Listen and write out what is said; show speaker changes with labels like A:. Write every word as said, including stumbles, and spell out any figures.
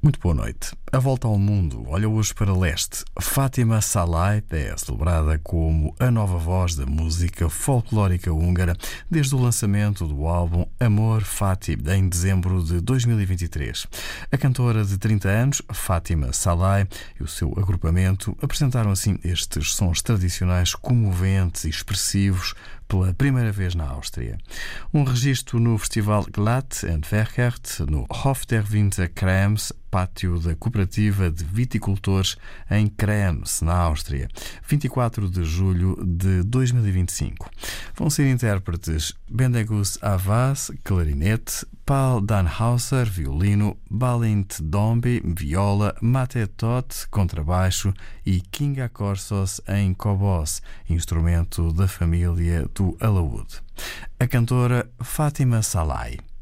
A: Muito boa noite. A volta ao mundo olha hoje para leste. Fátima Sallay é celebrada como a nova voz da música folclórica húngara desde o lançamento do álbum Amor Fati, em dezembro de dois mil e vinte e três. A cantora de trinta anos, Fátima Sallay, e o seu agrupamento apresentaram assim estes sons tradicionais comoventes e expressivos pela primeira vez na Áustria. Um registro no festival Glatt and Werkert, no Hof der Winter Krems, pátio da Cooperativa de Viticultores em Krems, na Áustria, vinte e quatro de julho de dois mil e vinte e cinco. Vão ser intérpretes Bendegus Avaz, clarinete, Paul Danhauser, violino, Balint Dombi, viola, Mate Tot, contrabaixo e Kinga Corsos em cobos, instrumento da família do alaúde. A cantora Fátima Sallay.